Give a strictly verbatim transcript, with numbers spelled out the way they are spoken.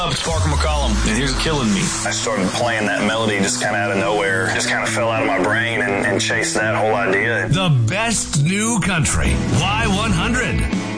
Up, it's Parker McCollum, and here's Killing Me. I started playing that melody just kind of out of nowhere. Just kind of fell out of my brain and, and chased that whole idea. The best new country. Y one hundred.